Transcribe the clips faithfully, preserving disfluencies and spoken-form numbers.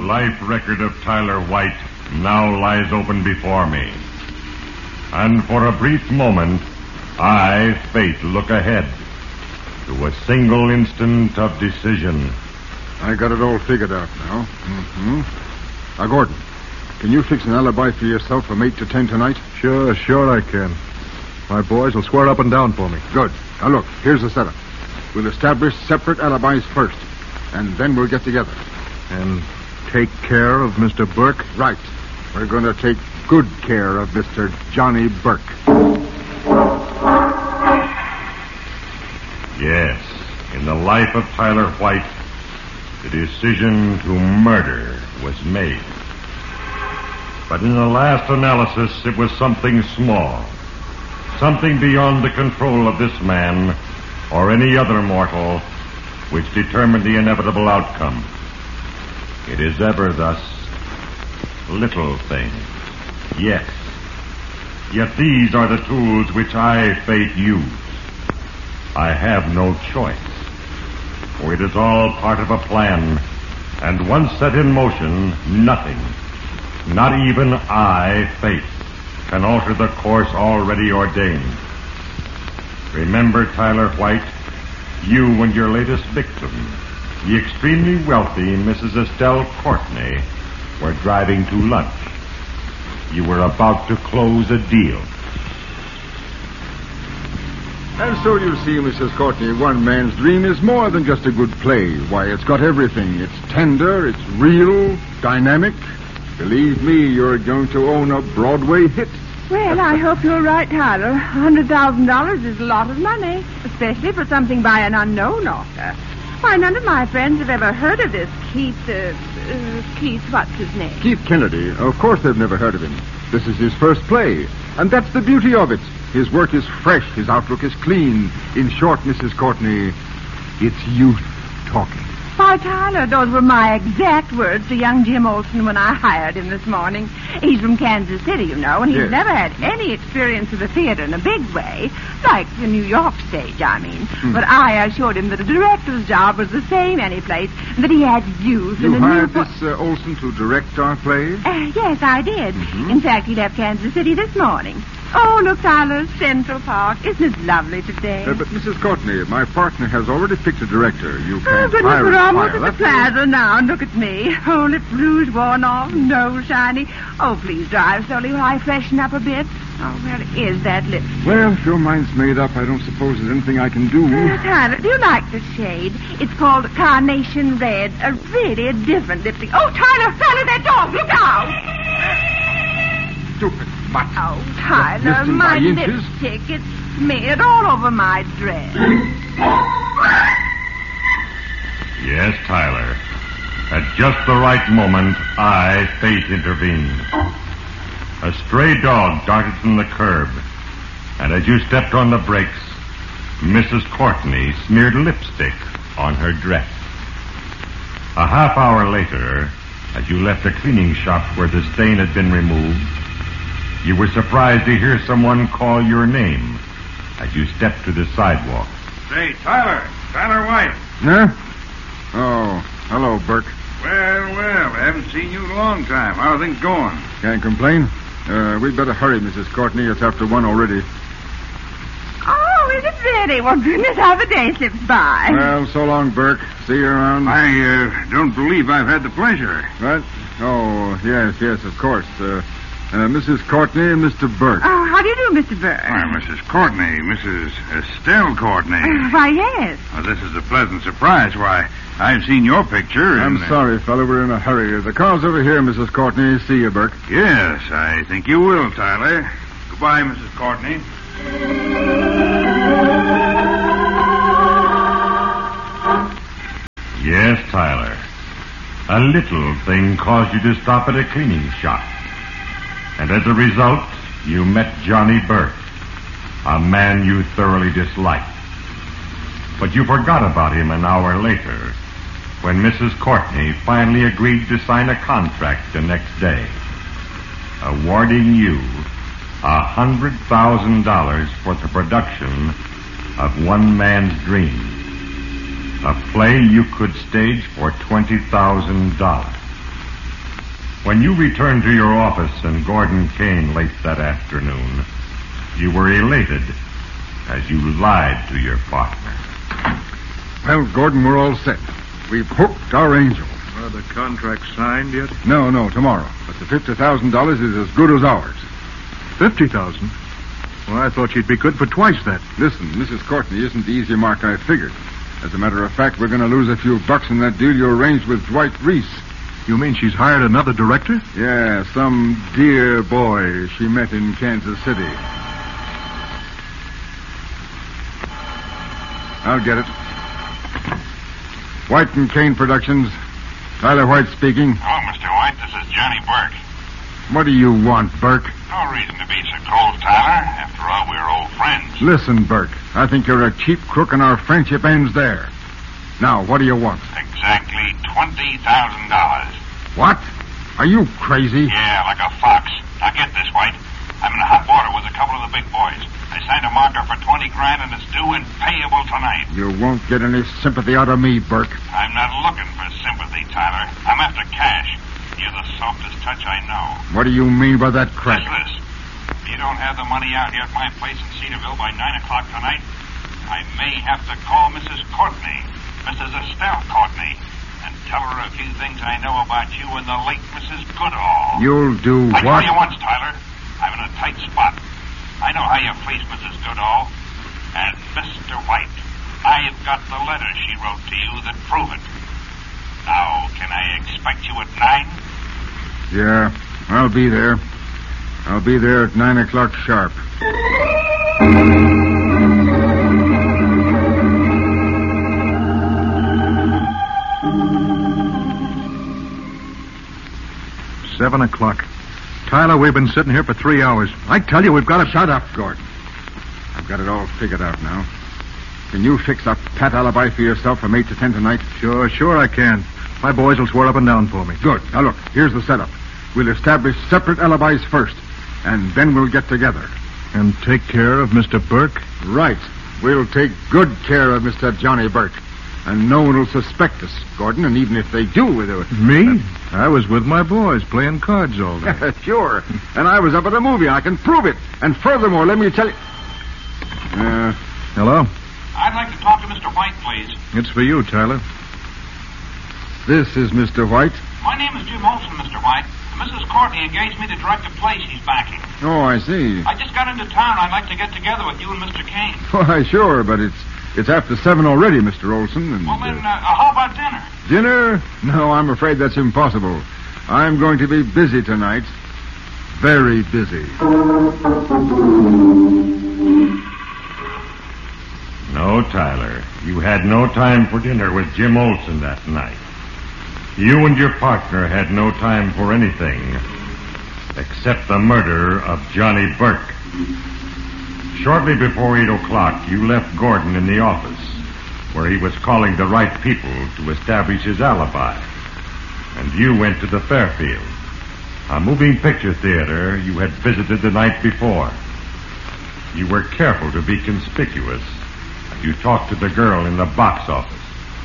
life record of Tyler White now lies open before me. And for a brief moment, I, Fate, look ahead to a single instant of decision. I got it all figured out now. Mm-hmm. Now, Gordon, can you fix an alibi for yourself from eight to ten tonight? Sure, sure I can. My boys will swear up and down for me. Good. Now, look, here's the setup. We'll establish separate alibis first, and then we'll get together. And take care of Mister Burke? Right. We're going to take good care of Mister Johnny Burke. Yes, in the life of Tyler White, the decision to murder was made. But in the last analysis, it was something small. Something beyond the control of this man or any other mortal which determined the inevitable outcome. It is ever thus little things. Yes. Yet these are the tools which I, Fate, use. I have no choice. For it is all part of a plan, and once set in motion, nothing, not even I, Fate, can alter the course already ordained. Remember, Tyler White, you and your latest victim, the extremely wealthy Missus Estelle Courtney, were driving to lunch. You were about to close a deal. And so you see, Missus Courtney, one man's dream is more than just a good play. Why, it's got everything. It's tender, it's real, dynamic. Believe me, you're going to own a Broadway hit. Well, I hope you're right, Tyler. A hundred thousand dollars is a lot of money, especially for something by an unknown author. Why, none of my friends have ever heard of this Keith, uh, uh, Keith, what's his name? Keith Kennedy. Of course they've never heard of him. This is his first play, and that's the beauty of it. His work is fresh, his outlook is clean. In short, Missus Courtney, it's youth talking. Why, Tyler, those were my exact words to young Jim Olson when I hired him this morning. He's from Kansas City, you know, and he's yes. never had any experience of the theater in a big way, like the New York stage, I mean. Hmm. But I assured him that a director's job was the same any place, and that he had youth you and a hired new... this uh, Olson to direct our play? Uh, yes, I did. Mm-hmm. In fact, he left Kansas City this morning. Oh, look, Tyler, Central Park. Isn't it lovely today? Uh, but, Missus Courtney, my partner has already picked a director. You Oh, can't goodness, hire we're a almost fire. at the plaza now, and look at me. Oh, lips rouge worn off, nose shiny. Oh, please drive slowly while I freshen up a bit. Oh, where is that lipstick? Well, if your mind's made up, I don't suppose there's anything I can do. Uh, Tyler, do you like the shade? It's called Carnation Red, a really a different lipstick. Oh, Tyler, Tyler, that dog, look out! Stupid mutt. Oh, Tyler, Listen, my by inches. lipstick, it's smeared all over my dress. Yes, Tyler. At just the right moment, I, Fate, intervened. A stray dog darted from the curb, and as you stepped on the brakes, Missus Courtney smeared lipstick on her dress. A half hour later, as you left the cleaning shop where the stain had been removed, you were surprised to hear someone call your name as you stepped to the sidewalk. Say, Tyler. Tyler White. Huh? Oh, hello, Burke. Well, well, I haven't seen you in a long time. How are things going? Can't complain. Uh, we'd better hurry, Missus Courtney. It's after one already. Oh, is it really? Well, goodness, how the day slips by. Well, so long, Burke. See you around. I uh, don't believe I've had the pleasure. What? Oh, yes, yes, of course. Uh, uh, Missus Courtney and Mister Burke. Oh, how do you do, Mister Burke? Why, Missus Courtney, Missus Estelle Courtney. Uh, why, yes. Well, this is a pleasant surprise. Why, I've seen your picture. I'm and, uh, sorry, fella. We're in a hurry. The car's over here, Missus Courtney. See you, Burke. Yes, I think you will, Tyler. Goodbye, Missus Courtney. Yes, Tyler. A little thing caused you to stop at a cleaning shop. And as a result, you met Johnny Burke, a man you thoroughly disliked. But you forgot about him an hour later, when Missus Courtney finally agreed to sign a contract the next day, awarding you a hundred thousand dollars for the production of One Man's Dream, a play you could stage for twenty thousand dollars. When you returned to your office and Gordon came late that afternoon, you were elated as you lied to your partner. Well, Gordon, we're all set. We've hooked our angel. Are the contracts signed yet? No, no, tomorrow. But the fifty thousand dollars is as good as ours. Fifty thousand? Well, I thought she'd be good for twice that. Listen, Missus Courtney isn't the easy mark I figured. As a matter of fact, we're going to lose a few bucks in that deal you arranged with Dwight Reese. You mean she's hired another director? Yeah, some dear boy she met in Kansas City. I'll get it. White and Kane Productions. Tyler White speaking. Oh, Mister White, this is Johnny Burke. What do you want, Burke? No reason to be so cold, Tyler. After all, we're old friends. Listen, Burke. I think you're a cheap crook and our friendship ends there. Now, what do you want? Exactly twenty thousand dollars. What? Are you crazy? Yeah, like a fox. Now get this, White. I'm in hot water with a couple of the big boys. I signed a marker for twenty grand and it's due and payable tonight. You won't get any sympathy out of me, Burke. I'm not looking for sympathy, Tyler. I'm after cash. You're the softest touch I know. What do you mean by that crack? Listen, if you don't have the money out here at my place in Cedarville by nine o'clock tonight, I may have to call Missus Courtney, Missus Estelle Courtney, and tell her a few things I know about you and the late Missus Goodall. You'll do I what? told you once, Tyler. I'm in a tight spot. I know how you please Missus Goodall. And Mister White, I've got the letter she wrote to you that prove it. Now, can I expect you at nine? Yeah, I'll be there. I'll be there at nine o'clock sharp. Seven o'clock. Tyler, we've been sitting here for three hours. I tell you, we've got to... Shut up, Gordon. I've got it all figured out now. Can you fix a pat alibi for yourself from eight to ten tonight? Sure, sure I can. My boys will swear up and down for me. Good. Now, look, here's the setup. We'll establish separate alibis first, and then we'll get together. And take care of Mister Burke? Right. We'll take good care of Mister Johnny Burke. And no one will suspect us, Gordon, and even if they do, we'll do it. Me? I was with my boys playing cards all day. Sure. And I was up at a movie. I can prove it. And furthermore, let me tell you... Uh, Hello? I'd like to talk to Mister White, please. It's for you, Tyler. this is Mister White. My name is Jim Olson, Mister White. Missus Courtney engaged me to direct a play she's backing. Oh, I see. I just got into town. I'd like to get together with you and Mister Kane. Why, sure, but it's it's after seven already, Mister Olson. And, Well, then, uh, uh, how about dinner? dinner? No, I'm afraid that's impossible. I'm going to be busy tonight. Very busy. No, Tyler. You had no time for dinner with Jim Olson that night. You and your partner had no time for anything except the murder of Johnny Burke. Shortly before eight o'clock, you left Gordon in the office, where he was calling the right people to establish his alibi. And you went to the Fairfield, a moving picture theater you had visited the night before. You were careful to be conspicuous as you talked to the girl in the box office.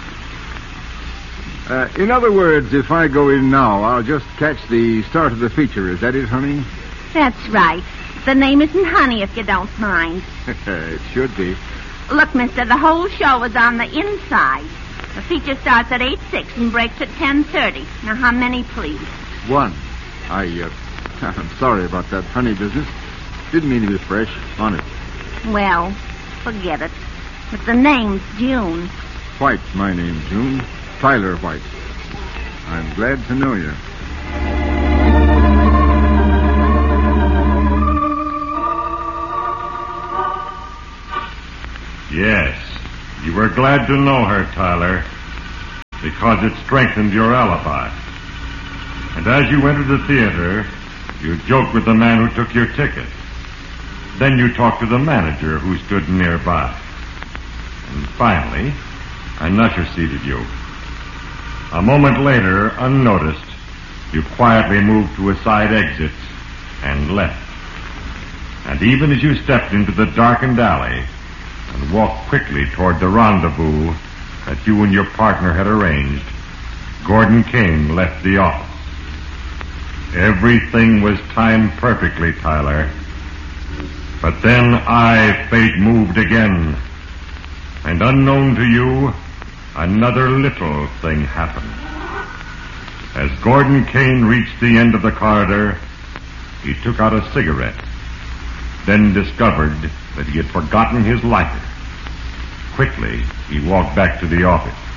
Uh, in other words, if I go in now, I'll just catch the start of the feature. Is that it, honey? That's right. The name isn't Honey, if you don't mind. It should be. Look, mister, the whole show is on the inside. The feature starts at eight six and breaks at ten thirty. Now, how many, please? One. I, uh, I'm sorry about that honey business. Didn't mean to be fresh. Honest. Well, forget it. But the name's June. White, my name, June. Tyler White. I'm glad to know you. Yes, you were glad to know her, Tyler, because it strengthened your alibi. And as you entered the theater, you joked with the man who took your ticket. Then you talked to the manager who stood nearby. And finally, an usher seated you. A moment later, unnoticed, you quietly moved to a side exit and left. And even as you stepped into the darkened alley and walked quickly toward the rendezvous that you and your partner had arranged, Gordon Kane left the office. Everything was timed perfectly, Tyler. But then I, fate, moved again. And unknown to you, another little thing happened. As Gordon Kane reached the end of the corridor, he took out a cigarette, then discovered that he had forgotten his lighter. Quickly, he walked back to the office.